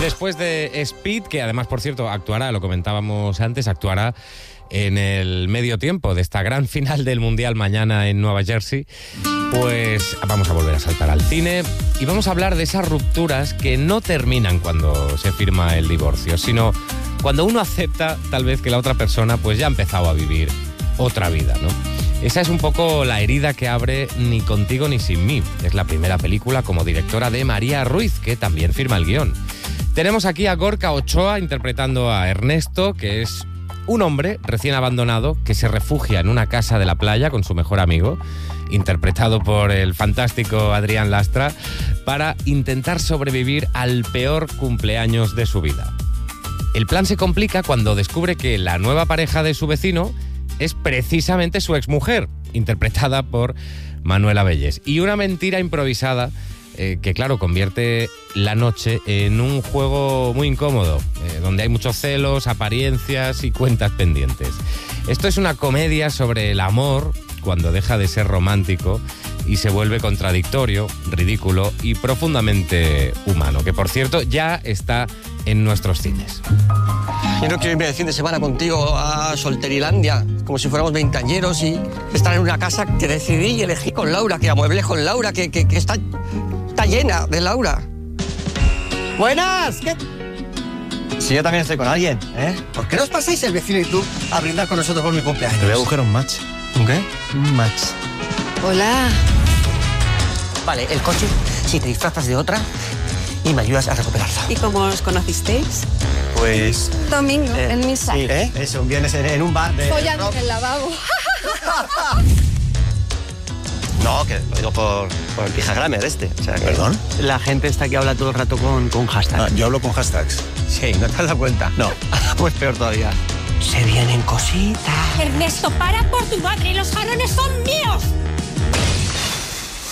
después de Speed, que además, por cierto, actuará, lo comentábamos antes, actuará en el medio tiempo de esta gran final del Mundial mañana en Nueva Jersey, pues vamos a volver a saltar al cine y vamos a hablar de esas rupturas que no terminan cuando se firma el divorcio, sino cuando uno acepta tal vez que la otra persona pues ya ha empezado a vivir otra vida, ¿no? Esa es un poco la herida que abre Ni contigo ni sin mí. Es la primera película como directora de María Ruiz, que también firma el guión. Tenemos aquí a Gorka Ochoa interpretando a Ernesto, que es un hombre recién abandonado que se refugia en una casa de la playa con su mejor amigo, interpretado por el fantástico Adrián Lastra, para intentar sobrevivir al peor cumpleaños de su vida. El plan se complica cuando descubre que la nueva pareja de su vecino es precisamente su exmujer, interpretada por Manuela Bellés. Y una mentira improvisada que, claro, convierte la noche en un juego muy incómodo, donde hay muchos celos, apariencias y cuentas pendientes. Esto es una comedia sobre el amor cuando deja de ser romántico y se vuelve contradictorio, ridículo y profundamente humano, que por cierto ya está en nuestros cines. Yo no quiero irme de fin de semana contigo a Solterilandia, como si fuéramos veinteañeros y estar en una casa que decidí y elegí con Laura, que amueblé con Laura, que está llena de Laura. ¡Buenas! ¿Qué? Si yo también estoy con alguien, ¿eh? ¿Por qué no os pasáis el vecino y tú a brindar con nosotros por mi cumpleaños? Te voy a buscar un match. ¿Un qué? Un match. Hola. Vale, el coche, si te disfrazas de otra y me ayudas a recuperarlo. ¿Y cómo os conocisteis? Pues... Domingo, en misa. Sí, Eso, un viernes en un bar de... Follando en el lavabo. No, que lo digo por el pijagrammer este. O sea, que ¿Perdón? la gente está que habla todo el rato con hashtag. Yo hablo con hashtags. Sí, ¿no te has dado cuenta? No. Pues peor todavía. Se vienen cositas. Ernesto, para por tu madre, los jarrones son míos.